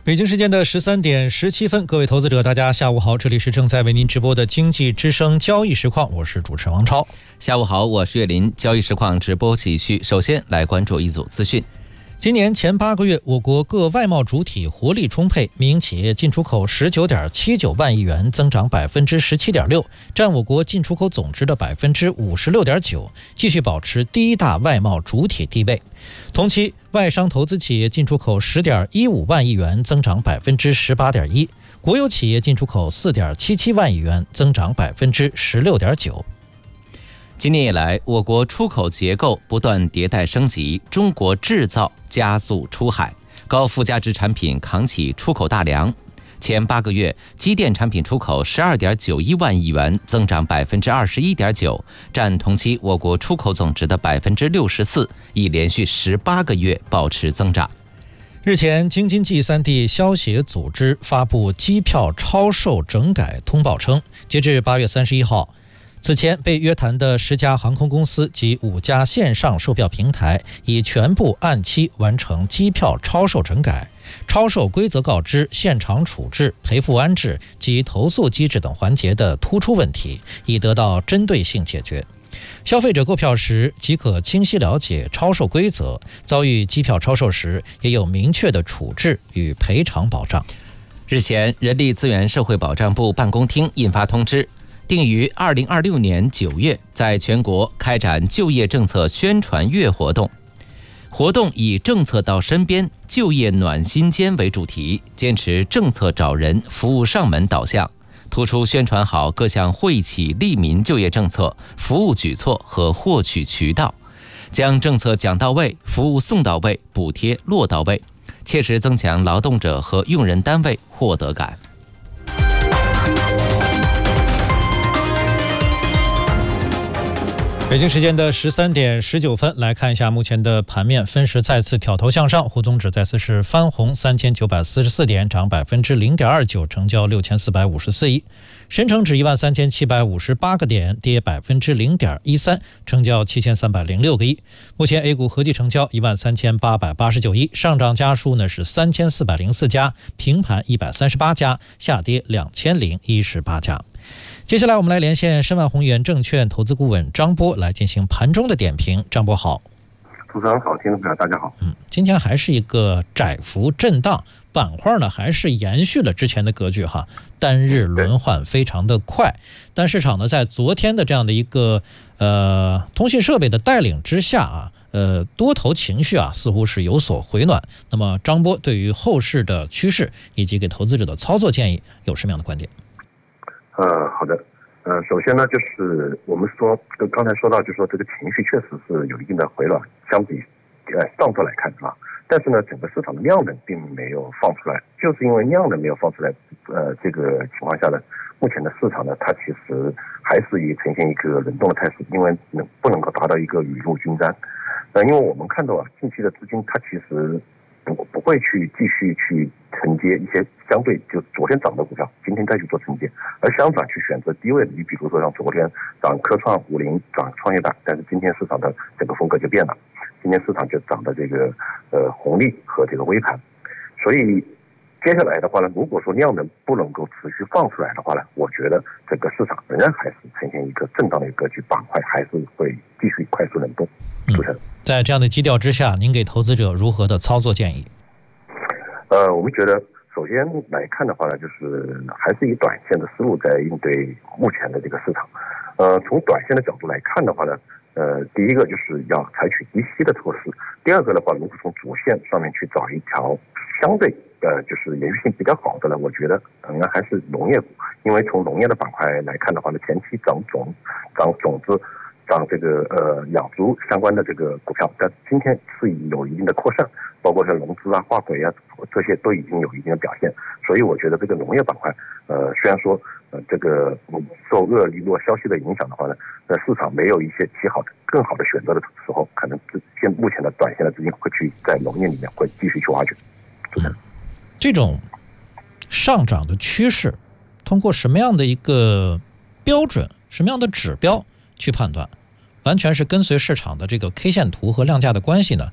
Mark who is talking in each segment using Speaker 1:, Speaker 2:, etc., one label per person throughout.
Speaker 1: 北京时间的13:17，各位投资者，大家下午好，这里是正在为您直播的经济之声交易实况，我是主持人王超。
Speaker 2: 下午好，我是岳林。交易实况直播继续，首先来关注一组资讯。
Speaker 1: 今年前8个月，我国各外贸主体活力充沛，民营企业进出口19.79万亿元，增长17.6%，占我国进出口总值的56.9%，继续保持第一大外贸主体地位。同期，外商投资企业进出口10.15万亿元，增长18.1%，国有企业进出口4.77万亿元，增长16.9%。
Speaker 2: 今年以来，我国出口结构不断迭代升级，中国制造加速出海，高附加值产品扛起出口大梁。前8个月，机电产品出口12.91万亿元，增长21.9%，占同期我国出口总值的64%，已连续18个月保持增长。
Speaker 1: 日前，京津冀3地消协组织发布机票超售整改通报称，截至8月31号，此前被约谈的10家航空公司及5家线上售票平台已全部按期完成机票超售整改，超售规则告知、现场处置、赔付安置及投诉机制等环节的突出问题已得到针对性解决。消费者购票时即可清晰了解超售规则，遭遇机票超售时也有明确的处置与赔偿保障。
Speaker 2: 日前，人力资源社会保障部办公厅印发通知，定于2026年9月在全国开展就业政策宣传月活动。活动以政策到身边、就业暖心间为主题，坚持政策找人、服务上门导向，突出宣传好各项惠企利民就业政策、服务举措和获取渠道，将政策讲到位、服务送到位、补贴落到位，切实增强劳动者和用人单位获得感。
Speaker 1: 北京时间的13:19，来看一下目前的盘面，分时再次挑头向上，沪综指再次是翻红3944点，涨0.29%，成交6454亿；深成指13758个点，跌0.13%，成交7306个亿。目前 A 股合计成交13889亿，上涨家数呢是3404家，平盘138家，下跌2018家。接下来我们来连线申万宏源证券投资顾问张波来进行盘中的点评。张波好。
Speaker 3: 主持人好，听众朋友大家好。
Speaker 1: 今天还是一个窄幅震荡，板块呢还是延续了之前的格局哈，单日轮换非常的快，但市场呢在昨天的这样的一个通信设备的带领之下啊，多头情绪啊似乎是有所回暖。那么张波对于后市的趋势以及给投资者的操作建议有什么样的观点？
Speaker 3: 好的，首先呢，就是我们说，刚才说到，就是说这个情绪确实是有一定的回暖，相比上周来看啊，但是呢，整个市场的量能并没有放出来，就是因为量能没有放出来，这个情况下呢，目前的市场呢，它其实还是呈现一个冷冻的态势，因为不能够达到一个雨露均沾，因为我们看到啊，近期的资金它其实不会去继续去承接一些相对就昨天涨的股票，今天再去做承接，而相反去选择低位的。你比如说像昨天涨科创50，涨创业板，但是今天市场的整个风格就变了，今天市场就涨的这个红利和这个微盘，所以接下来的话呢，如果说量能不能够持续放出来的话呢，我觉得整个市场仍然还是呈现一个震荡的一个格局，板块还是会继续快速轮动。主持人，
Speaker 1: 在这样的基调之下，您给投资者如何的操作建议？
Speaker 3: 我们觉得首先来看的话呢，就是还是以短线的思路在应对目前的这个市场。从短线的角度来看的话呢，第一个就是要采取低吸的措施，第二个的话，如果从主线上面去找一条相对就是延续性比较好的呢，我觉得仍然还是农业股，因为从农业的板块来看的话呢，前期涨种子、涨这个养猪相关的这个股票，在今天是有一定的扩散，包括是融资啊、化肥啊，这些都已经有一定的表现。所以我觉得这个农业板块，虽然说这个受厄利诺消息的影响的话呢，市场没有一些更好的选择的时候，可能目前的短线的资金会去在农业里面会继续去挖掘。
Speaker 1: 这种上涨的趋势，通过什么样的一个标准、什么样的指标去判断？完全是跟随市场的这个 K 线图和量价的关系呢，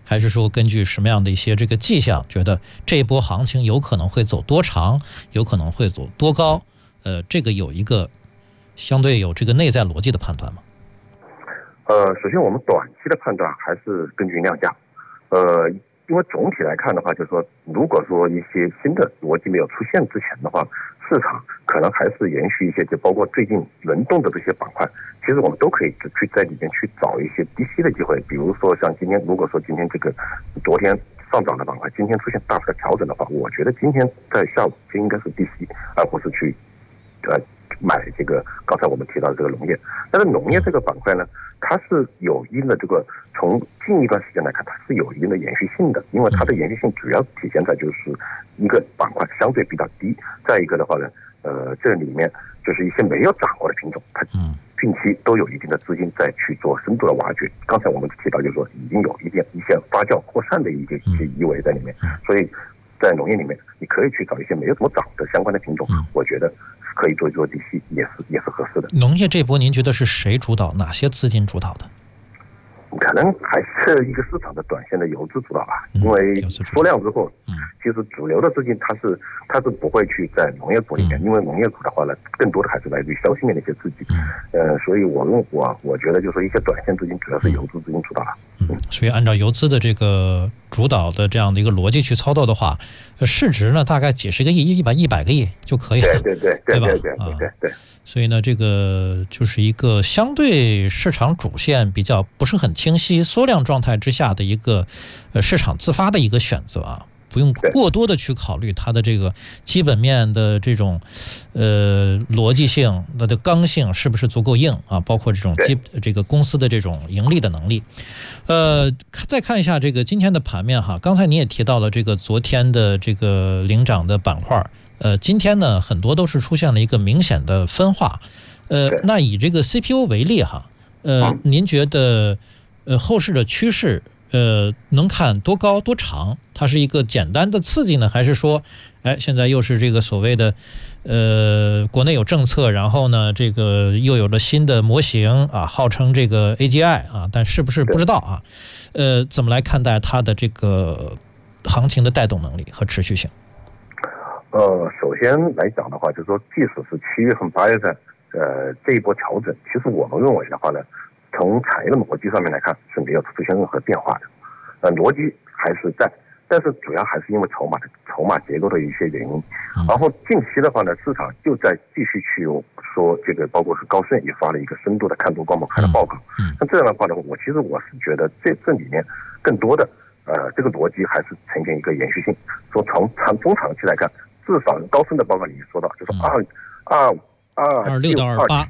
Speaker 1: 还是说根据什么样的一些这个迹象，觉得这一波行情有可能会走多长，有可能会走多高？这个有一个相对有这个内在逻辑的判断吗？
Speaker 3: 首先我们短期的判断还是根据量价，因为总体来看的话，就是说，如果说一些新的逻辑没有出现之前的话，市场可能还是延续一些，就包括最近轮动的这些板块，其实我们都可以去在里面去找一些低吸的机会。比如说像今天，如果说今天这个昨天上涨的板块，今天出现大幅的调整的话，我觉得今天在下午就应该是低吸，而不是去买这个刚才我们提到的这个农业。但是农业这个板块呢，它是有一定的这个从近一段时间来看，它是有一定的延续性的，因为它的延续性主要体现在就是一个板块相对比较低，再一个的话呢，这里面就是一些没有掌握的品种，它近期都有一定的资金在去做深度的挖掘。刚才我们提到就是说已经有一些发酵扩散的一些意味在里面，所以在农业里面你可以去找一些没有怎么涨的相关的品种，我觉得可以做一做低吸，也是合适的。
Speaker 1: 农业这波您觉得是谁主导？哪些资金主导的？
Speaker 3: 可能还是一个市场的短线的游资主导吧，因为缩量之后，其实主流的资金它是不会去在农业股里面，因为农业股的话呢，更多的还是来自于消息面的一些资金，所以我觉得就是说一些短线资金主要是游资资金主导了。
Speaker 1: 所以按照游资的这个主导的这样的一个逻辑去操作的话，市值呢大概几十个亿、100个亿就可以了，
Speaker 3: 对吧？
Speaker 1: 所以呢，这个就是一个相对市场主线比较不是很清晰、缩量状态之下的一个市场自发的一个选择啊，不用过多的去考虑它的这个基本面的这种逻辑性、它的刚性是不是足够硬啊，包括这个公司的这种盈利的能力。再看一下这个今天的盘面哈，刚才你也提到了这个昨天的这个领涨的板块。今天呢，很多都是出现了一个明显的分化。那以这个 CPU 为例哈，您觉得后市的趋势能看多高多长？它是一个简单的刺激呢，还是说，现在又是这个所谓的国内有政策，然后呢，这个又有了新的模型啊，号称这个 AGI 啊，但是不是不知道啊？怎么来看待它的这个行情的带动能力和持续性？
Speaker 3: 首先来讲的话，就是说，即使是7月份、8月份，这一波调整，其实我们认为的话呢，从产业的逻辑上面来看是没有出现任何变化的，逻辑还是在，但是主要还是因为筹码结构的一些原因。然后近期的话呢，市场就在继续去说这个，包括是高盛也发了一个深度的看多光模块的报告。那这样的话呢，我是觉得这里面更多的这个逻辑还是呈现一个延续性，说从中长期来看。至少高盛的报告里说到，就是26到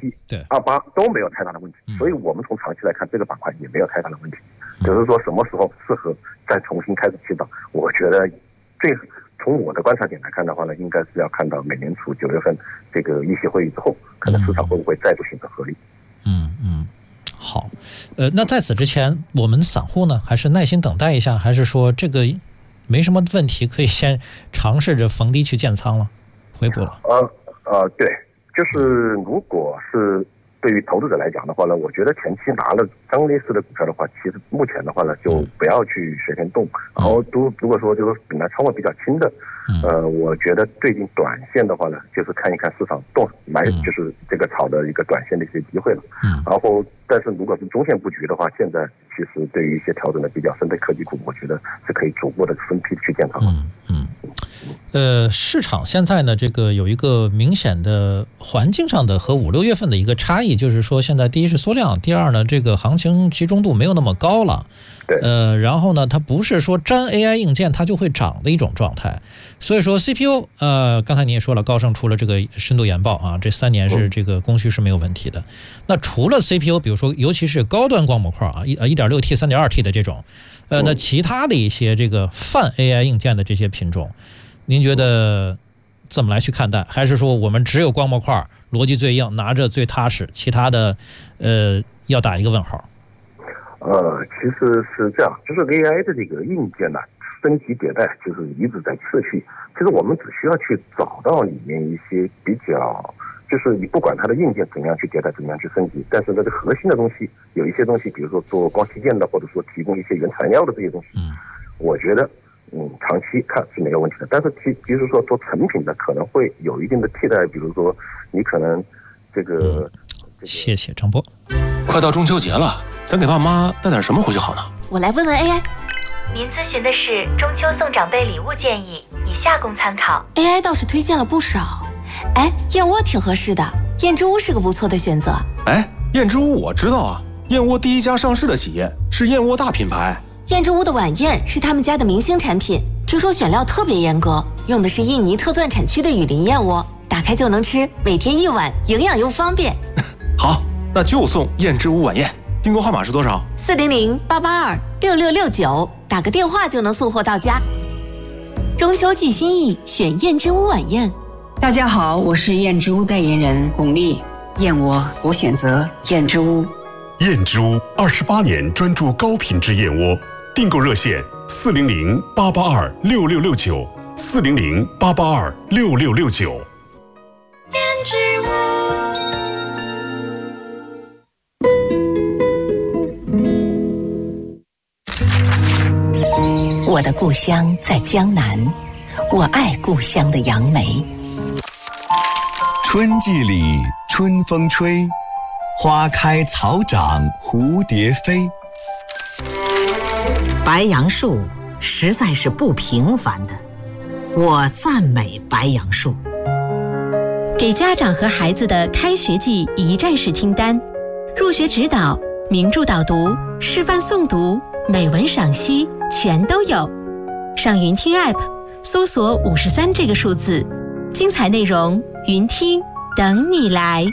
Speaker 3: 27、28都没有太大的问题，所以我们从长期来看，这个板块也没有太大的问题。只是说什么时候适合再重新开始起涨，我觉得从我的观察点来看的话呢，应该是要看到美联储9月份这个议息会议之后，可能市场会不会再度形成合力。
Speaker 1: 好，那在此之前，我们散户呢，还是耐心等待一下，还是说这个？没什么问题，可以先尝试着逢低去建仓了，回补了。
Speaker 3: 对，就是如果是对于投资者来讲的话呢，我觉得前期拿了张类似的股票的话，其实目前的话呢，就不要去随便动。然后如果说就是本来仓位比较轻的，我觉得最近短线的话呢，就是看一看市场买，就是这个炒的一个短线的一些机会了。然后，但是如果是中线布局的话，现在其实对于一些调整的比较深的科技股，我觉得是可以逐步的分批去建仓。
Speaker 1: 市场现在呢，这个有一个明显的环境上的和5、6月份的一个差异，就是说现在第一是缩量，第二呢，这个行情集中度没有那么高了。然后呢，它不是说沾 AI 硬件它就会涨的一种状态。所以说 CPU，刚才你也说了，高盛出了这个深度研报啊，这3年是这个供需是没有问题的。那除了 CPU， 比如说尤其是高端光模块啊，1.6T、3.2T 的这种，那其他的一些这个泛 AI 硬件的这些品种，您觉得怎么来去看待？还是说我们只有光模块逻辑最硬，拿着最踏实，其他的要打一个问号？
Speaker 3: 其实是这样，就是 AI 的这个硬件呢，升级迭代就是一直在持续。其实我们只需要去找到里面一些比较就是你不管它的硬件怎样去迭代，怎样去升级，但是那个核心的东西，有一些东西，比如说做光器件的，或者说提供一些原材料的这些东西，我觉得长期看是没有问题的。但是其实说做成品的可能会有一定的替代，比如说你可能这个
Speaker 1: 谢谢张波。
Speaker 4: 快到中秋节了，咱给爸妈带点什么回去好呢？
Speaker 5: 我来问问 AI。
Speaker 6: 您咨询的是中秋送长辈礼物建议，以下供参考。
Speaker 5: AI 倒是推荐了不少。哎，燕窝挺合适的，燕之屋是个不错的选择。
Speaker 4: 哎，燕之屋我知道啊，燕窝第一家上市的企业是燕窝大品牌。
Speaker 5: 燕之屋的晚宴是他们家的明星产品，听说选料特别严格，用的是印尼特钻产区的雨林燕窝，打开就能吃，每天1碗，营养又方便。
Speaker 4: 好，那就送燕之屋晚宴。订购号码是多少
Speaker 5: ？400-882-6669，打个电话就能送货到家。
Speaker 7: 中秋寄心意，选燕之屋晚宴。
Speaker 8: 大家好，我是燕之屋代言人巩俐。燕窝我选择燕之屋。
Speaker 9: 燕之屋28年专注高品质燕窝，订购热线400-882-6669，400-882-6669。
Speaker 6: 燕之屋。
Speaker 10: 我的故乡在江南，我爱故乡的杨梅。
Speaker 11: 春季里春风吹，花开草长蝴蝶飞。
Speaker 10: 白杨树实在是不平凡的，我赞美白杨树。
Speaker 7: 给家长和孩子的开学季一站式清单：入学指导、名著导读、示范诵读、美文赏析，全都有。上云听 App 搜索53这个数字，精彩内容云听等你来。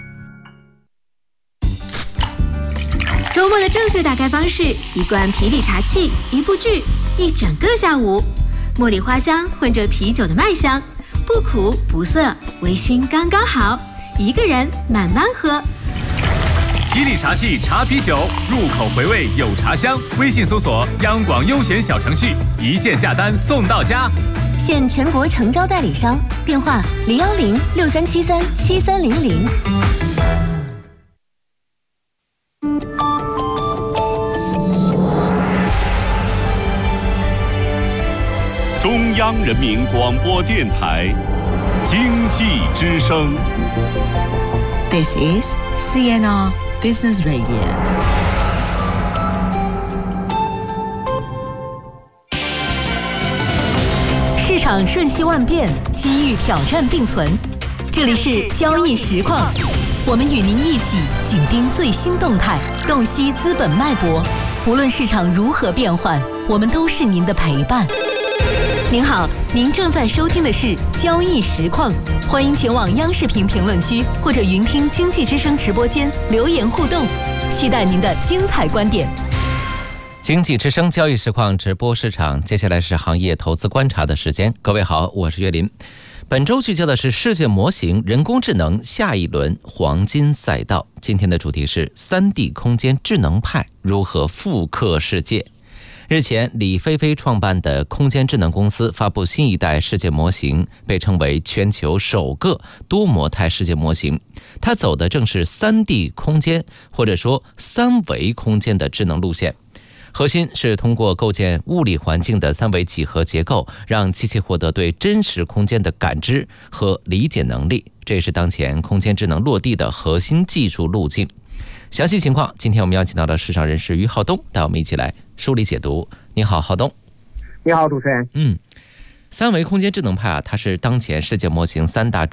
Speaker 7: 周末的正确打开方式：一罐啤酒茶气，一部剧，一整个下午。茉莉花香混着啤酒的麦香，不苦不涩，微醺刚刚好，一个人慢慢喝。
Speaker 12: 啤酒茶气茶啤酒，入口回味有茶香。微信搜索央广优选小程序，一键下单送到家。
Speaker 7: 现全国诚招代理商，电话010-6373-7300。
Speaker 13: 中央人民广播电台经济之声。
Speaker 14: This is CNR Business Radio。
Speaker 7: 市场瞬息万变，机遇挑战并存。这里是交易实况，我们与您一起紧盯最新动态，洞悉资本脉搏。无论市场如何变换，我们都是您的陪伴。您好，您正在收听的是交易实况，欢迎前往央视频评论区或者云听经济之声直播间留言互动，期待您的精彩观点。
Speaker 2: 经济之声交易实况直播市场，接下来是行业投资观察的时间。各位好，我是岳林。本周聚焦的是世界模型人工智能下一轮黄金赛道。今天的主题是 3D 空间智能派如何复刻世界。日前，李飞飞创办的空间智能公司发布新一代世界模型，被称为全球首个多模态世界模型。它走的正是 3D 空间或者说三维空间的智能路线。核心是通过构建物理环境的三维几何结构，让机器获得对真实空间的感知和理解能力。这也是当前空间智能落地的核心技术路径。详细情况，今天我们邀请到了市场人士于浩东，带我们一起来梳理解读。你好，浩东。
Speaker 15: 你好，主持人。
Speaker 2: 三维空间智能派它是当前世界模型3大